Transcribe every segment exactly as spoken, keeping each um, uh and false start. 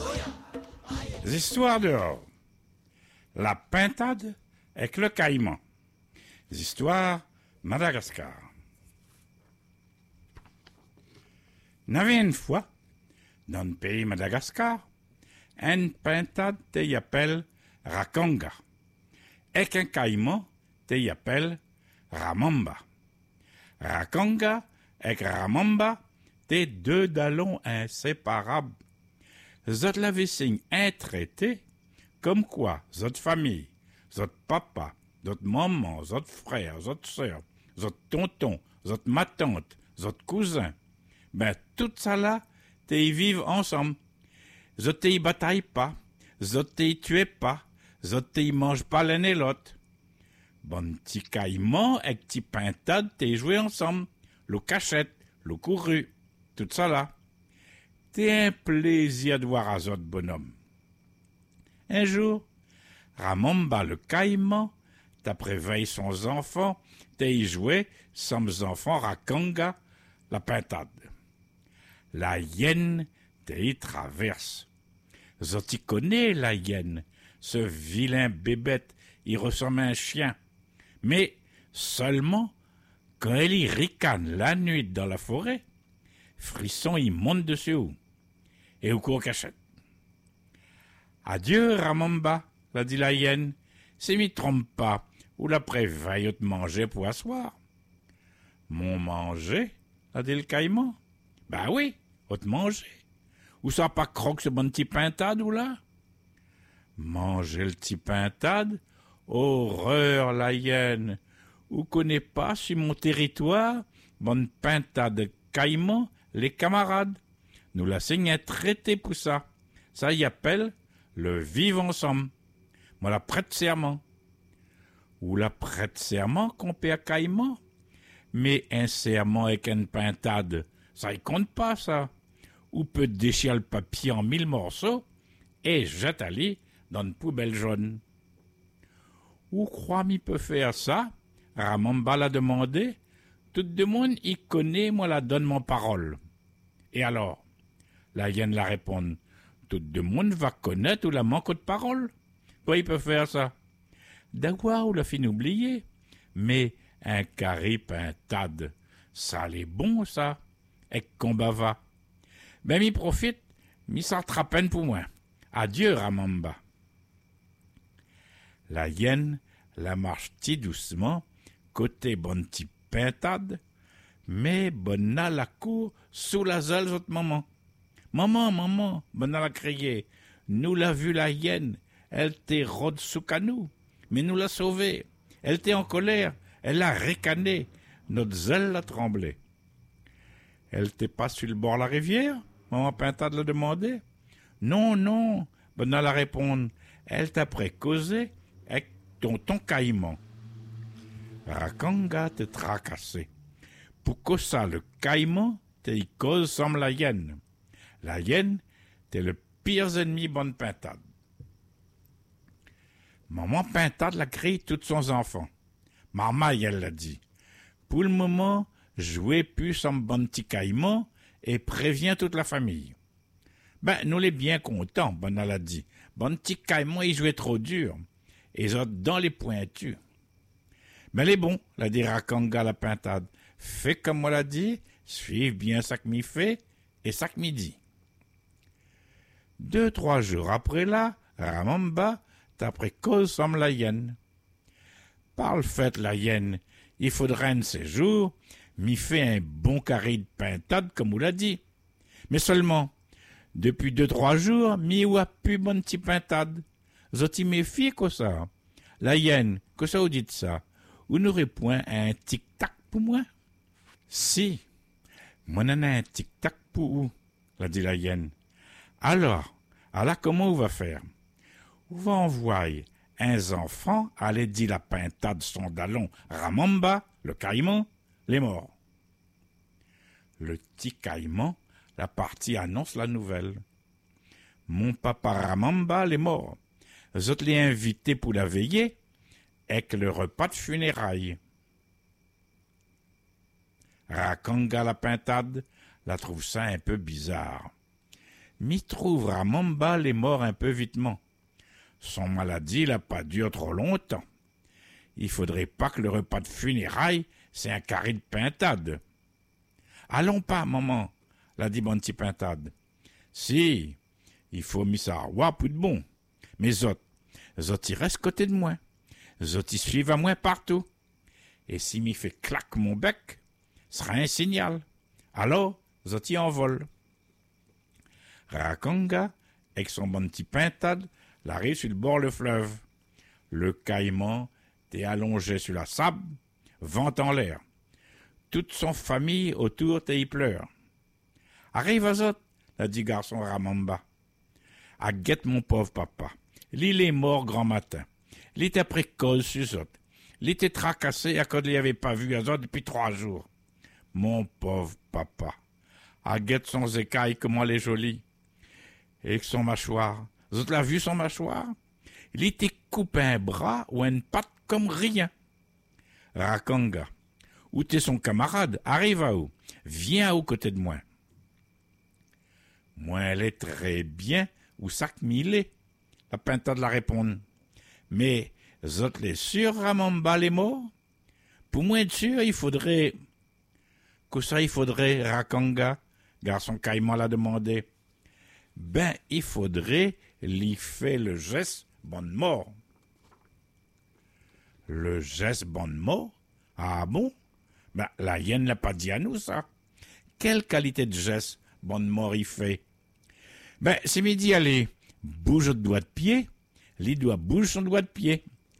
Histoires dehors. La pintade avec le caïman. Histoires Madagascar. N'avait une fois, dans le pays Madagascar, une pintade te y appelle Rakanga, et qu'un caïman te y appelle Ramamba. Rakanga et Ramamba, t'es deux dallons inséparables. Zot l'avait signe un traité, comme quoi zot famille, zot papa, zot maman, zot frère, zot sœur, zot tonton, zot ma tante, zot cousin, ben tout ça là, t'es y vivent ensemble. Zot t'y bataille pas, zot t'y tuez pas, zot t'y mange pas l'un et l'autre. Bon petit caïman et petit pintade t'es joué ensemble, le cachette, le couru, tout ça là. T'es un plaisir de voir à zot bonhomme. Un jour, Ramamba le caïman, d'après veille son enfant, t'es y joué, sans enfant Rakanga, la pintade. La hyène t'es y traverse. Zot y connaît la hyène, ce vilain bébête, il ressemble à un chien. Mais seulement quand elle y ricane la nuit dans la forêt, Frisson y monte dessus et au court cachette. Adieu, Ramamba, l'a dit la hyène, c'est m'y trompe pas, ou l'après veille te manger pour asseoir. Mon manger, l'a dit le caïman. Ben oui, on te manger. Ou ça pas croque ce bon petit pintade ou là? Manger le petit pintade? Horreur, la hyène. Ou connaît pas sur mon territoire, bonne pintade caïman, les camarades. Nous la signe un traité pour ça. Ça y appelle le vivre ensemble. Moi la prête serment. Ou la prête serment qu'on paie à caïman. Mais un serment avec une pintade, ça y compte pas ça. Ou peut déchirer le papier en mille morceaux et jette aller dans une poubelle jaune. Ou croit m'y peut faire ça? Ramamba l'a demandé. Tout le monde y connaît, moi la donne mon parole. Et alors? La hyène la répond. Tout le monde va connaître ou la manque de parole. Quoi il peut faire ça? D'avoir ou la fin oublier. Mais un carré pintade, ça l'est bon ça. Et combat va. Ben m'y profite, m'y s'attrape peine pour moi. Adieu Ramamba. La hyène la marche ti doucement, côté bon petit pintade, mais bonna la cour sous la zèle autre maman. Maman, maman, bonna la crié, nous l'a vu la hyène, elle t'est rôde sous canou, mais nous l'a sauvée. Elle t'est en colère, elle l'a ricané, notre zèle l'a tremblé. Elle t'est pas sur le bord de la rivière? Maman pintade l'a demandé. Non, non, bonna la répondre, elle t'a précausé avec tonton caïman. Rakanga te tracassé. Pour que ça, le caïman, t'es cause semble la hyène. La hyène, t'es le pire ennemi bonne pintade. Maman pintade l'a crié tous son enfants. Maman, elle l'a dit. Pour le moment, jouez plus sans bon petit caïman et prévient toute la famille. Ben, nous les bien contents, bonne elle a dit. Bon petit caïman, il jouait trop dur. Et ils ont dans les pointus. Mais les bons, l'a dit Rakanga la pintade. Fais comme moi l'a dit, suive bien ça que m'y fait et ça que m'y dit. Deux, trois jours après là, Ramamba, t'après cause somme la hyène. Par le fait la hyène, il faudrait un de ces jours, m'y fait un bon carré de pintade comme vous l'a dit. Mais seulement, depuis deux, trois jours, m'y ou a pu bon petit pintade. Zoti méfie que ça. La hyène, que ça vous dites ça? Vous n'aurez point un tic-tac pour moi? Si, moi n'en ai un tic-tac pour vous, l'a dit la hyène. Alors, alors comment on va faire? On va envoyer un enfant aller dire la pintade son dallon Ramamba, le caïman, les morts. Le petit caïman, la partie annonce la nouvelle. Mon papa Ramamba, les morts. Zot l'ai invité pour la veiller, avec le repas de funérailles. Rakanga la pintade la trouve ça un peu bizarre. m'y trouve Ramamba les morts un peu vitement. Son maladie l'a pas dure trop longtemps. Il faudrait pas que le repas de funérailles, c'est un carré de pintade. Allons pas, maman, l'a dit bon petit pintade. Si, il faut mis ça à pour de bon. Mais zot, zot y reste côté de moi. Zot y suivent à moi partout. Et si m'y fait claque mon bec, sera un signal. Alors, zot y envole. Rakonga, avec son bon petit pintade, l'arrive sur le bord le fleuve. Le caïman t'est allongé sur la sable, vent en l'air. Toute son famille autour t'y pleure. Arrive à zot, l'a dit garçon Ramamba. À guette mon pauvre papa. L'île est mort grand matin. L'île était précoce sur zot. L'île était tracassé à cause de l'avait pas vu à zot depuis trois jours. Mon pauvre papa. À guette son écaille comment elle est jolie. Et son mâchoire. Zot l'a vu son mâchoire? Il était coupé un bras ou une patte comme rien. Rakonga. Où t'es son camarade? Arrive à où? Viens à où côté de moi. Moi, elle est très bien, où ça que m'il est. La pintade la répondre. Mais, zot les sûr, Ramamba les morts? Pour moi être sûr, il faudrait... Que ça, il faudrait, Rakonga? Garçon caïman l'a demandé. Ben, il faudrait lui faire le geste bonne mort. Le geste bonne mort? Ah bon? Ben, la hyène l'a pas dit à nous, ça. Quelle qualité de geste bonne mort il fait? Ben, c'est midi, allez, bouge le doigt de pied, lui doit bouger son doigt de pied.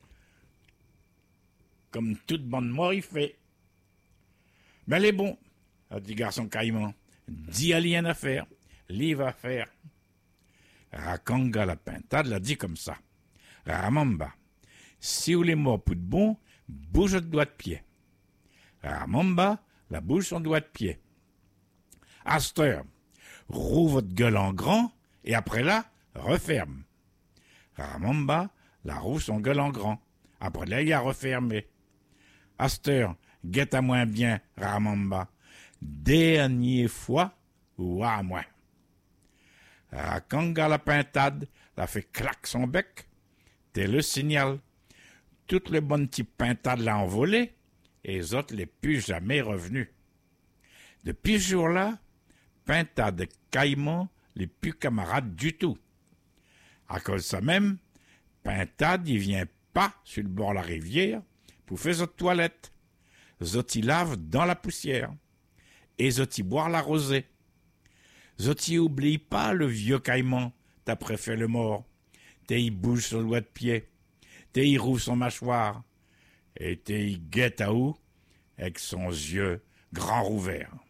Comme toute bonne mort il fait. Ben, elle est bon, a dit garçon caïman. Dis à rien à faire, lui va faire. Rakonga la pintade l'a dit comme ça. Ramamba, si vous les morts pour de bon, bouge le doigt de pied. Ramamba la bouge son doigt de pied. Aster, rouvre votre gueule en grand, et après là, referme. Ramamba la rouvre son gueule en grand. Après là, il a refermé. Aster, guette à moins bien, Ramamba. Dernière fois, ou à moi. Rakonga la pintade la fait claque son bec. T'es le signal. Toutes les bonnes petites pintades l'a envolé, et les autres les plus jamais revenus. Depuis ce jour-là, pintade et caïman les plus camarades du tout. À cause de ça même, pintade il vient pas sur le bord de la rivière pour faire sa toilette. Zot y lave dans la poussière. Et zot y boire la rosée. Zot y oublie pas le vieux caïman, t'as préféré le mort. T'es y bouge son doigt de pied. T'es y rouvre son mâchoire. Et t'es y guette à où avec son yeux grand rouvert.